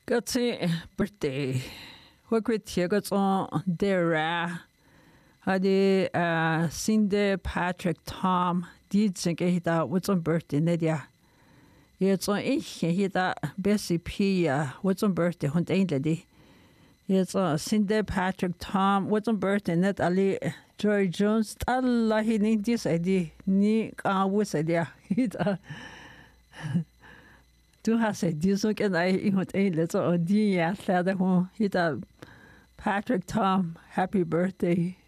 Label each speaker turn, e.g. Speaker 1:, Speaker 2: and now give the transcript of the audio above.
Speaker 1: Gutsi birthday. What quit here goes on there. Hadi Cindy Patrick Tom did think he thought what's on birthday Nadia. It's on he thought Bessie P what's on birthday hunt ain't lady. It's on Cindy Patrick Tom what's on birthday net Ali Joy Jones Allah he need this idea ni was idea he du har sett det så kan jeg ikke egentlig så og de er slet hon heter Patrick Tom happy birthday